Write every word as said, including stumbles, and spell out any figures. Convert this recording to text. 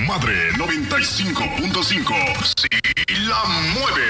Madre noventa y cinco punto cinco. Sí, la mueve.